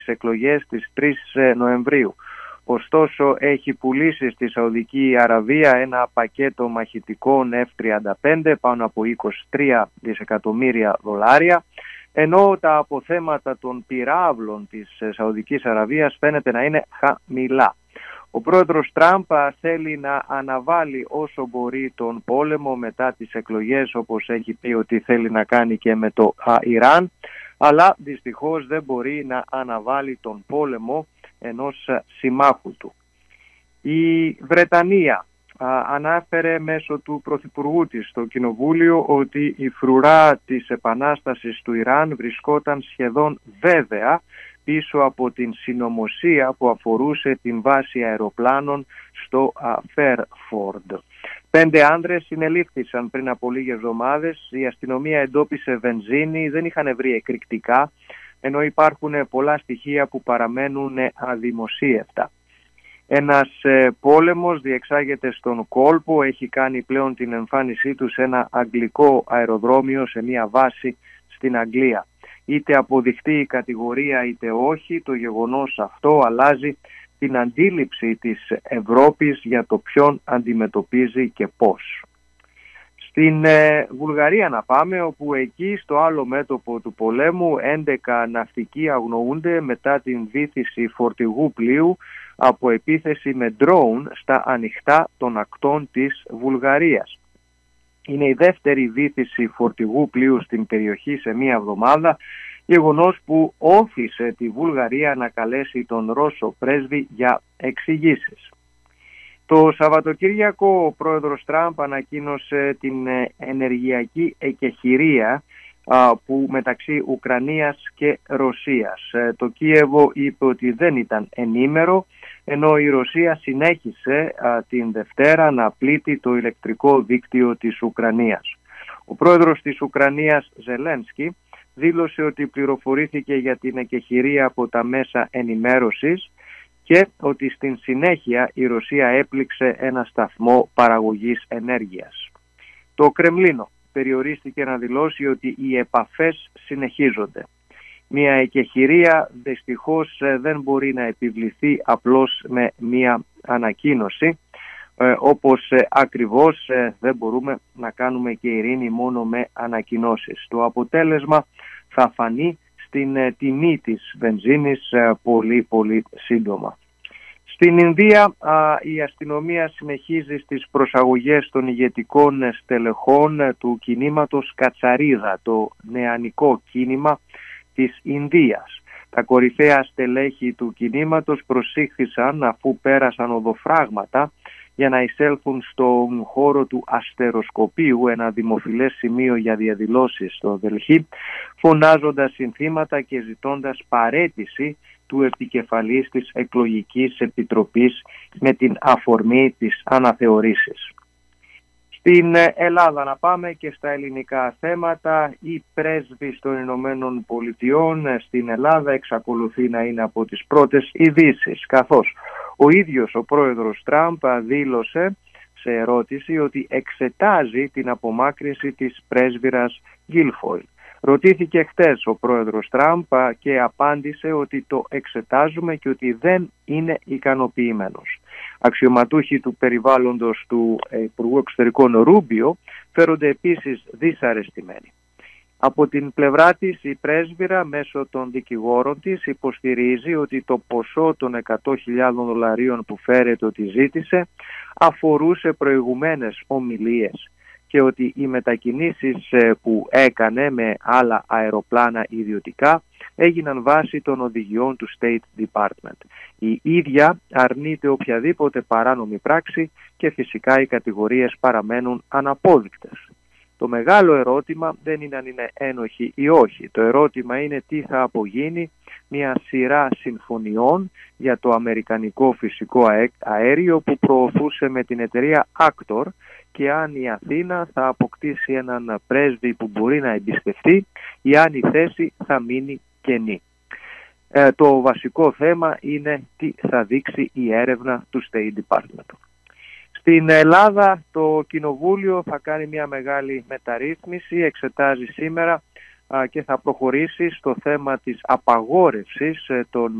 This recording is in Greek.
εκλογές της 3 Νοεμβρίου. Ωστόσο έχει πουλήσει στη Σαουδική Αραβία ένα πακέτο μαχητικών F-35 πάνω από 23 δισεκατομμύρια δολάρια, ενώ τα αποθέματα των πυράβλων της Σαουδικής Αραβίας φαίνεται να είναι χαμηλά. Ο πρόεδρος Τραμπ θέλει να αναβάλει όσο μπορεί τον πόλεμο μετά τις εκλογές, όπως έχει πει ότι θέλει να κάνει και με το Ιράν, αλλά δυστυχώς δεν μπορεί να αναβάλει τον πόλεμο ενός συμμάχου του. Η Βρετανία ανάφερε μέσω του Πρωθυπουργού της στο Κοινοβούλιο ότι η φρουρά της επανάστασης του Ιράν βρισκόταν σχεδόν βέβαια πίσω από την συνωμοσία που αφορούσε την βάση αεροπλάνων στο Φέρφορντ. 5 άνδρες συνελήφθησαν πριν από λίγες εβδομάδες. Η αστυνομία εντόπισε βενζίνη, δεν είχαν βρει εκρηκτικά, ενώ υπάρχουν πολλά στοιχεία που παραμένουν αδημοσίευτα. Ένας πόλεμος διεξάγεται στον κόλπο, έχει κάνει πλέον την εμφάνισή του σε ένα αγγλικό αεροδρόμιο, σε μια βάση στην Αγγλία. Είτε αποδειχτεί η κατηγορία είτε όχι, το γεγονός αυτό αλλάζει την αντίληψη της Ευρώπης για το ποιον αντιμετωπίζει και πώς. Στην Βουλγαρία να πάμε, όπου εκεί στο άλλο μέτωπο του πολέμου 11 ναυτικοί αγνοούνται μετά την βύθιση φορτηγού πλοίου από επίθεση με ντρόουν στα ανοιχτά των ακτών της Βουλγαρίας. Είναι η δεύτερη βύθιση φορτηγού πλοίου στην περιοχή σε μία εβδομάδα, γεγονός που όθησε τη Βουλγαρία να καλέσει τον Ρώσο πρέσβη για εξηγήσεις. Το Σαββατοκύριακο ο πρόεδρος Τραμπ ανακοίνωσε την ενεργειακή εκεχηρία που μεταξύ Ουκρανίας και Ρωσίας. Το Κίεβο είπε ότι δεν ήταν ενήμερο, ενώ η Ρωσία συνέχισε την Δευτέρα να πλήττει το ηλεκτρικό δίκτυο της Ουκρανίας. Ο πρόεδρος της Ουκρανίας Ζελένσκι δήλωσε ότι πληροφορήθηκε για την εκεχηρία από τα μέσα ενημέρωσης και ότι στην συνέχεια η Ρωσία έπληξε ένα σταθμό παραγωγής ενέργειας. Το Κρεμλίνο περιορίστηκε να δηλώσει ότι οι επαφές συνεχίζονται. Μια εκεχηρία δυστυχώς δεν μπορεί να επιβληθεί απλώς με μια ανακοίνωση, όπως ακριβώς δεν μπορούμε να κάνουμε και ειρήνη μόνο με ανακοινώσεις. Το αποτέλεσμα θα φανεί στην τιμή της βενζίνης πολύ σύντομα. Στην Ινδία η αστυνομία συνεχίζει στις προσαγωγές των ηγετικών στελεχών του κινήματος Κατσαρίδα, το νεανικό κίνημα της Ινδίας. Τα κορυφαία στελέχη του κινήματος προσήχθησαν αφού πέρασαν οδοφράγματα για να εισέλθουν στον χώρο του αστεροσκοπίου, ένα δημοφιλές σημείο για διαδηλώσεις στο Δελχή, φωνάζοντας συνθήματα και ζητώντας παραίτηση του επικεφαλής της εκλογικής επιτροπής με την αφορμή της αναθεωρήσεις. Στην Ελλάδα να πάμε και στα ελληνικά θέματα. Η πρέσβης των Ηνωμένων Πολιτειών στην Ελλάδα εξακολουθεί να είναι από τις πρώτες ειδήσεις, καθώς ο ίδιος ο πρόεδρος Τραμπ δήλωσε σε ερώτηση ότι εξετάζει την απομάκρυνση της πρέσβυρας Γκίλφοιλ. Ρωτήθηκε χτες ο πρόεδρος Τραμπ και απάντησε ότι το εξετάζουμε και ότι δεν είναι ικανοποιημένος. Αξιωματούχοι του περιβάλλοντος του Υπουργού Εξωτερικών Ρούμπιο φέρονται επίσης δυσαρεστημένοι. Από την πλευρά της η πρέσβυρα μέσω των δικηγόρων της υποστηρίζει ότι το ποσό των 100.000 δολαρίων που φέρεται ότι ζήτησε αφορούσε προηγουμένες ομιλίες και ότι οι μετακινήσεις που έκανε με άλλα αεροπλάνα ιδιωτικά έγιναν βάσει των οδηγιών του State Department. Η ίδια αρνείται οποιαδήποτε παράνομη πράξη και φυσικά οι κατηγορίες παραμένουν αναπόδεικτες. Το μεγάλο ερώτημα δεν είναι αν είναι ένοχοι ή όχι. Το ερώτημα είναι τι θα απογίνει μια σειρά συμφωνιών για το αμερικανικό φυσικό αέριο που προωθούσε με την εταιρεία Actor και αν η Αθήνα θα αποκτήσει έναν πρέσβη που μπορεί να εμπιστευτεί ή αν η θέση θα μείνει κενή. Το βασικό θέμα είναι τι θα δείξει η έρευνα του State Department. Στην Ελλάδα το Κοινοβούλιο θα κάνει μια μεγάλη μεταρρύθμιση, εξετάζει σήμερα και θα προχωρήσει στο θέμα της απαγόρευσης των